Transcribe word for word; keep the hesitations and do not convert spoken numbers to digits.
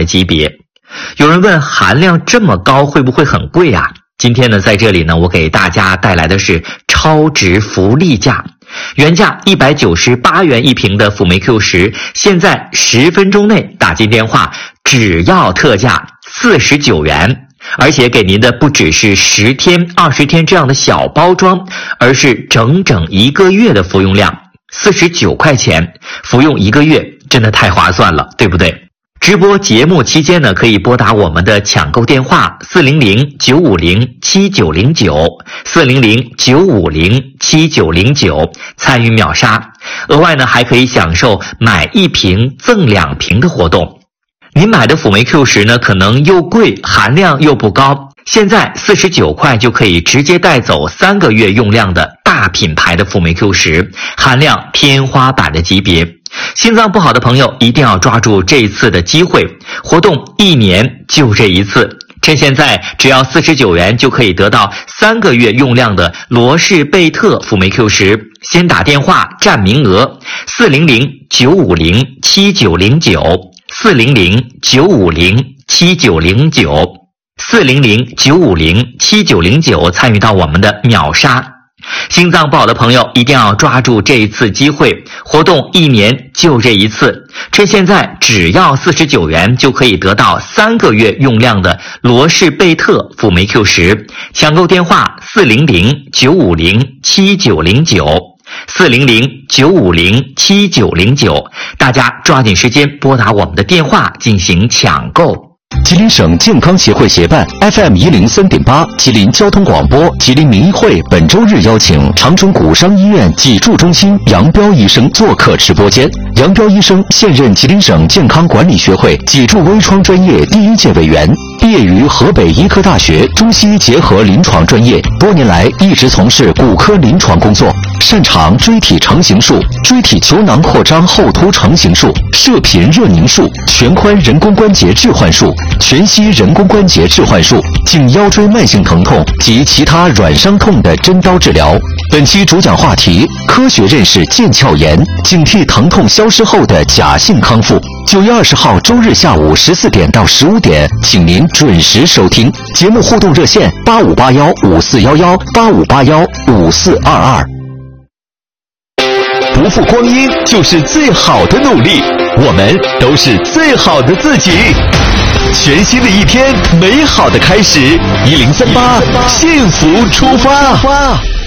的级别。有人问，含量这么高会不会很贵啊？今天呢，在这里呢，我给大家带来的是超值福利价，原价一百九十八元一瓶的辅酶 Q 十，现在十分钟内打进电话，只要特价四十九元，而且给您的不只是十天、二十天这样的小包装，而是整整一个月的服用量，四十九块钱，服用一个月，真的太划算了，对不对？直播节目期间呢，可以拨打我们的抢购电话四零零九五零七九零九 四零零九五零七九零九参与秒杀。额外呢，还可以享受买一瓶赠两瓶的活动。您买的辅酶 Q 十呢，可能又贵，含量又不高，现在四十九块就可以直接带走三个月用量的大品牌的辅酶 Q 十，含量天花板的级别。心脏不好的朋友一定要抓住这一次的机会，活动一年就这一次，趁现在只要四十九元就可以得到三个月用量的罗氏贝特辅酶 Q 十，先打电话占名额四零零九五零七九零九 四零零九五零七九零九 四零零九五零七九零九参与到我们的秒杀。心脏不好的朋友一定要抓住这一次机会，活动一年就这一次，趁现在只要四十九元就可以得到三个月用量的罗氏贝特辅酶 Q 十，抢购电话四零零九五零七九零九 四零零九五零七九零九，大家抓紧时间拨打我们的电话进行抢购。 吉林省健康协会协办 F M 一零三点八 吉林交通广播吉林民医会本周日邀请长春古商医院脊柱中心杨彪医生做客直播间。杨彪医生现任吉林省健康管理学会脊柱微创专业第一届委员，毕业于河北医科大学中西医结合临床专业，多年来一直从事骨科临床工作，擅长椎体成形术、椎体球囊扩张后凸成形术、射频热凝术、全髋人工关节置换术、全息人工关节置换术、颈腰椎慢性疼痛及其他软伤痛的针刀治疗。本期主讲话题：科学认识腱鞘炎，警惕疼痛消失后的假性康复。九月二十号周日下午十四点到十五点，请您准时收听节目。互动热线：八五八幺五四幺幺八五八幺五四二二。不负光阴就是最好的努力，我们都是最好的自己。全新的一天，美好的开始，一零三八，幸福出发。